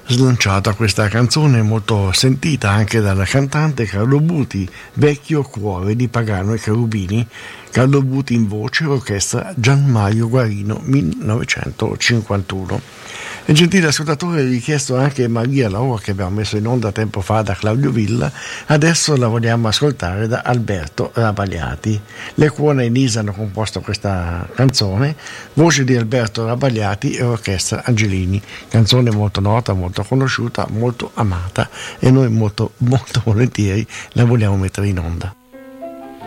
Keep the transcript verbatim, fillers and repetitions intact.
slanciata questa canzone molto sentita anche dal cantante Carlo Buti, Vecchio cuore di Pagano e Cherubini. Carlo Buti in voce, orchestra Gianmario Guarino, millenovecentocinquantuno. E gentile ascoltatore, richiesto anche Maria Laura, che abbiamo messo in onda tempo fa da Claudio Villa, adesso la vogliamo ascoltare da Alberto Rabagliati. Le Cuore in Isa hanno composto questa canzone, voce di Alberto Rabagliati e orchestra Angelini, canzone molto nota, molto conosciuta, molto amata, e noi molto, molto volentieri la vogliamo mettere in onda.